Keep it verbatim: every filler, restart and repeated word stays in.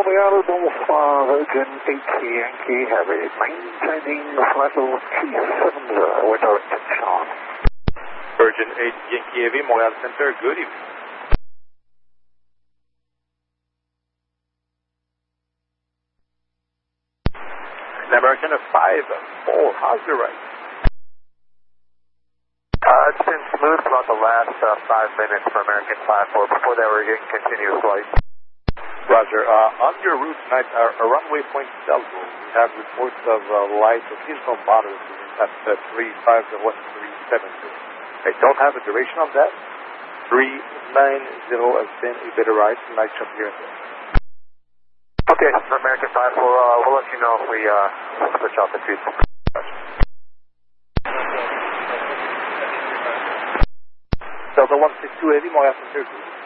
Montreal, bonsoir, Virgin eight Yankee Heavy, maintaining flight level T seven zero with our attention. Virgin eight Yankee Heavy, Montreal Center, good evening. American five four, how's your right? Uh, it's been smooth throughout the last uh, five minutes for American five four. Before that, we were getting continuous flight. Roger. Uh, on your route tonight, uh, a runway point Delta, we have reports of uh, light, occasional moderate at uh, three five one three seven zero. I don't have a duration on that. three nine zero has been a better ride, nice jump here and there. Okay, for American five four, uh, we'll let you know if we uh, switch off the feed. Delta one six two Heavy, Montreal Center.